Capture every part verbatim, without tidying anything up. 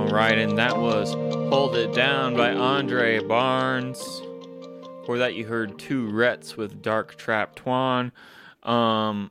Right, and that was Hold It Down by Andre Barnes. Before that, you heard Two Rets with Dark Trap Twan. Um,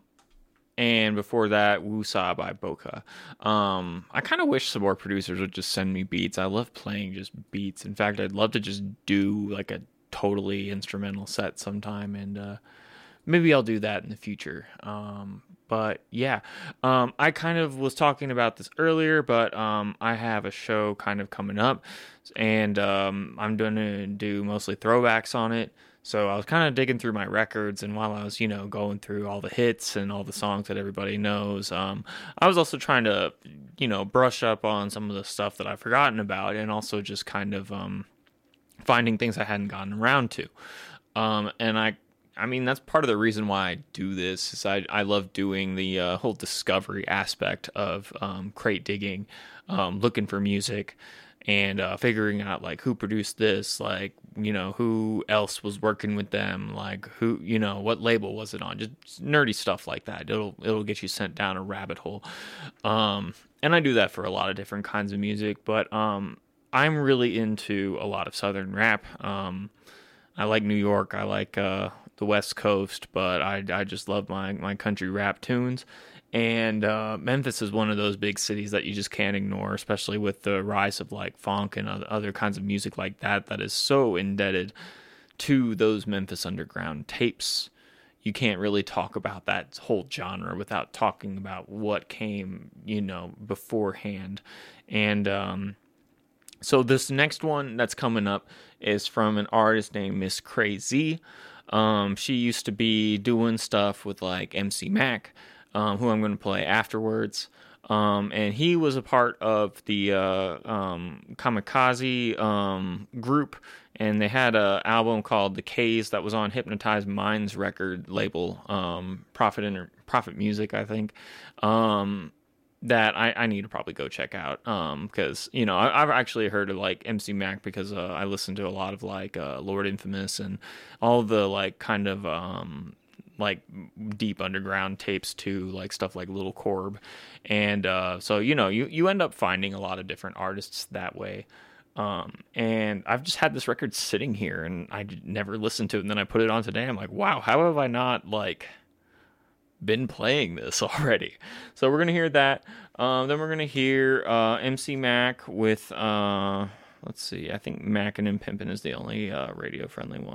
and before that, Wusa by Boca. Um, I kind of wish some more producers would just send me beats. I love playing just beats. In fact, I'd love to just do like a totally instrumental set sometime, and uh, maybe I'll do that in the future. Um, but yeah, um, I kind of was talking about this earlier, but um, I have a show kind of coming up, and um, I'm going to do mostly throwbacks on it. So I was kind of digging through my records, and while I was, you know, going through all the hits and all the songs that everybody knows, um, I was also trying to, you know, brush up on some of the stuff that I've forgotten about, and also just kind of um, finding things I hadn't gotten around to. Um, and I I mean, that's part of the reason why I do this. Is I, I love doing the uh, whole discovery aspect of um, crate digging, um, looking for music, and uh, figuring out like who produced this, like, you know, who else was working with them, like who, you know, what label was it on, just nerdy stuff like that. It'll it'll get you sent down a rabbit hole, um, and I do that for a lot of different kinds of music. But um, I'm really into a lot of Southern rap. Um, I like New York. I like uh, the West Coast, but I, I just love my, my country rap tunes. And uh, Memphis is one of those big cities that you just can't ignore, especially with the rise of like funk and other, other kinds of music like that, that is so indebted to those Memphis Underground tapes. You can't really talk about that whole genre without talking about what came, you know, beforehand. And um, so this next one that's coming up is from an artist named Miss Crazy. Um, she used to be doing stuff with like M C Mac, um, who I'm going to play afterwards. Um, and he was a part of the uh, um, Kamikaze um, group, and they had an album called The K's that was on Hypnotized Minds record label, um, Prophet Inter- Prophet Music, I think. Um, that I, I need to probably go check out, um, because, you know, I, I've actually heard of like M C Mac because uh, I listen to a lot of like uh, Lord Infamous and all the like kind of um, like deep underground tapes too, like stuff like Little Corb, and uh, so, you know, you you end up finding a lot of different artists that way. Um, and I've just had this record sitting here and I never listened to it, and then I put it on today. I'm like, wow, how have I not like been playing this already? So we're gonna hear that. Um, then we're gonna hear uh, M C Mac with uh, let's see, I think Mac and M Pimpin' is the only uh, radio friendly one.